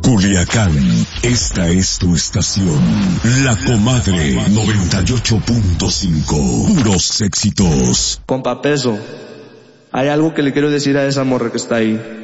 Culiacán, esta es tu estación. La Comadre 98.5. Puros éxitos. Compa Peso, hay algo que le quiero decir a esa morra que está ahí.